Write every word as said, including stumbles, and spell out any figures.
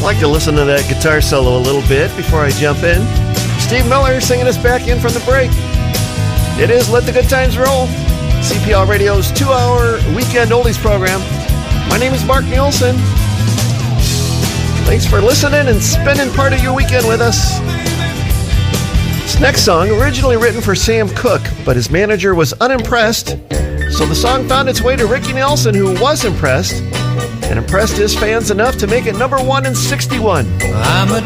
I like to listen to that guitar solo a little bit before I jump in. Steve Miller singing us back in from the break. It is Let the Good Times Roll, C P L Radio's two-hour weekend oldies program. My name is Mark Nielsen. Thanks for listening and spending part of your weekend with us. This next song, originally written for Sam Cooke, but his manager was unimpressed, so the song found its way to Ricky Nelson, who was impressed, and impressed his fans enough to make it number one in sixty-one. I'm a